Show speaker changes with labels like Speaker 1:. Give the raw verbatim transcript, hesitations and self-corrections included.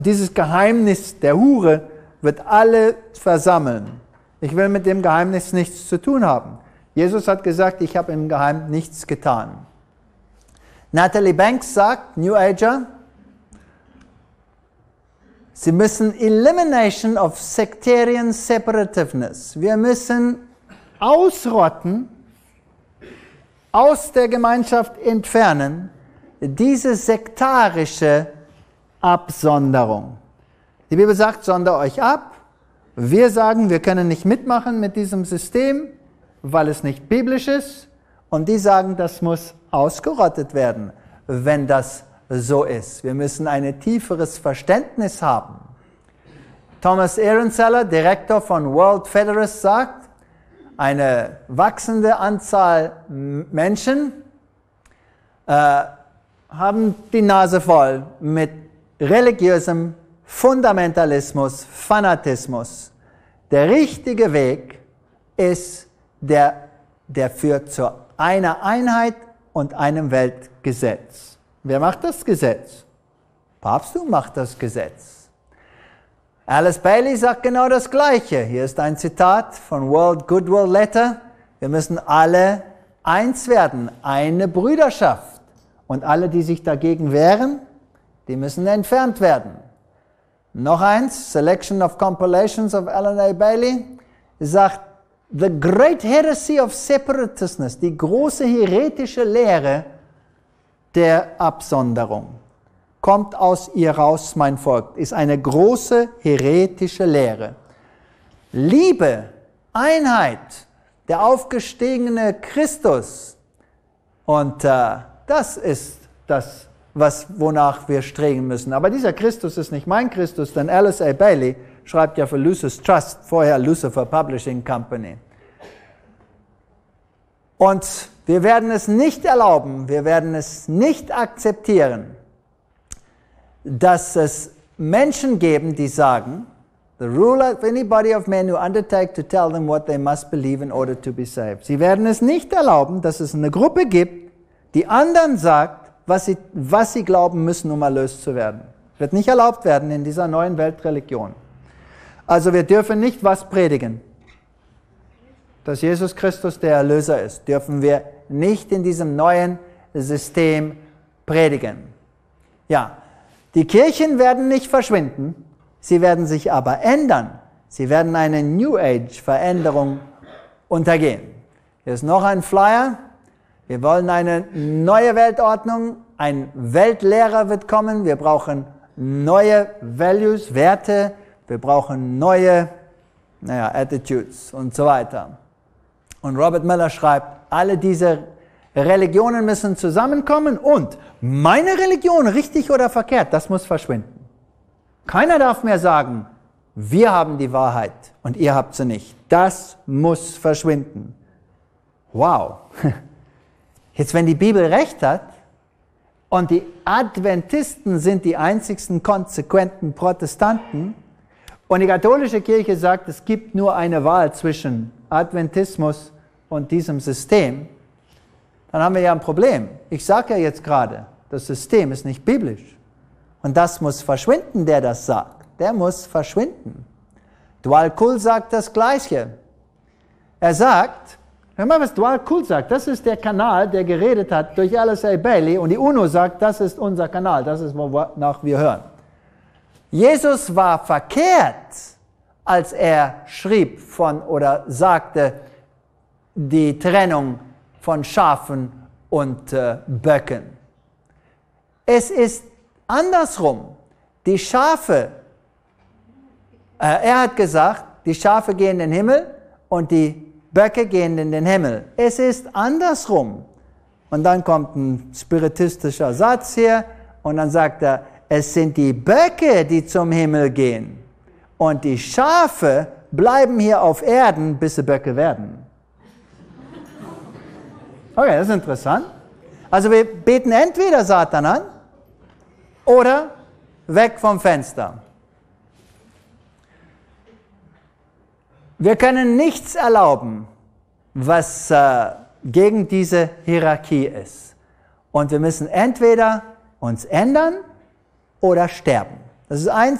Speaker 1: Dieses Geheimnis der Hure wird alle versammeln. Ich will mit dem Geheimnis nichts zu tun haben. Jesus hat gesagt, ich habe im Geheim nichts getan. Natalie Banks sagt, New Ager, sie müssen Elimination of Sectarian Separativeness. Wir müssen ausrotten, aus der Gemeinschaft entfernen, diese sektarische Absonderung. Die Bibel sagt, sondert euch ab. Wir sagen, wir können nicht mitmachen mit diesem System, weil es nicht biblisch ist. Und die sagen, das muss ausgerottet werden, wenn das so ist. Wir müssen ein tieferes Verständnis haben. Thomas Ehrenzeller, Direktor von World Federalists, sagt, eine wachsende Anzahl Menschen äh, haben die Nase voll mit religiösem Fundamentalismus, Fanatismus. Der richtige Weg ist, der, der führt zu einer Einheit und einem Weltgesetz. Wer macht das Gesetz? Papsttum macht das Gesetz. Alice Bailey sagt genau das Gleiche. Hier ist ein Zitat von World Goodwill Letter. Wir müssen alle eins werden, eine Brüderschaft. Und alle, die sich dagegen wehren, die müssen entfernt werden. Noch eins, Selection of Compilations of Alan A. Bailey, sagt, the great heresy of separatism, die große heretische Lehre der Absonderung, kommt aus ihr raus, mein Volk, ist eine große heretische Lehre. Liebe, Einheit, der aufgestiegene Christus, und äh, das ist das, was, wonach wir streben müssen. Aber dieser Christus ist nicht mein Christus, denn Alice A. Bailey schreibt ja für Lucis Trust, vorher Lucifer Publishing Company. Und wir werden es nicht erlauben, wir werden es nicht akzeptieren, dass es Menschen geben, die sagen, the rule of any body of men who undertake to tell them what they must believe in order to be saved. Sie werden es nicht erlauben, dass es eine Gruppe gibt, die anderen sagt, was sie, was sie glauben müssen, um erlöst zu werden. Wird nicht erlaubt werden in dieser neuen Weltreligion. Also wir dürfen nicht was predigen. Dass Jesus Christus der Erlöser ist, dürfen wir nicht in diesem neuen System predigen. Ja, die Kirchen werden nicht verschwinden, sie werden sich aber ändern. Sie werden eine New Age Veränderung untergehen. Hier ist noch ein Flyer. Wir wollen eine neue Weltordnung, ein Weltlehrer wird kommen, wir brauchen neue Values, Werte, wir brauchen neue naja, Attitudes und so weiter. Und Robert Miller schreibt, alle diese Religionen müssen zusammenkommen und meine Religion, richtig oder verkehrt, das muss verschwinden. Keiner darf mehr sagen, wir haben die Wahrheit und ihr habt sie nicht. Das muss verschwinden. Wow. Jetzt, wenn die Bibel recht hat und die Adventisten sind die einzigsten konsequenten Protestanten und die katholische Kirche sagt, es gibt nur eine Wahl zwischen Adventismus und diesem System, dann haben wir ja ein Problem. Ich sage ja jetzt gerade, das System ist nicht biblisch. Und das muss verschwinden, der das sagt. Der muss verschwinden. Dwal Kul sagt das Gleiche. Er sagt, hör mal, was Dwal Kul sagt, das ist der Kanal, der geredet hat durch Alice A. Bailey und die UNO sagt, das ist unser Kanal, das ist, wonach wir hören. Jesus war verkehrt, als er schrieb von oder sagte, die Trennung von Schafen und äh, Böcken. Es ist andersrum. Die Schafe, äh, er hat gesagt, die Schafe gehen in den Himmel und die Böcke gehen in den Himmel. Es ist andersrum. Und dann kommt ein spiritistischer Satz hier und dann sagt er, es sind die Böcke, die zum Himmel gehen. Und die Schafe bleiben hier auf Erden, bis sie Böcke werden. Okay, das ist interessant. Also wir beten entweder Satan an oder weg vom Fenster. Wir können nichts erlauben, was äh, gegen diese Hierarchie ist. Und wir müssen entweder uns ändern oder sterben. Das ist ein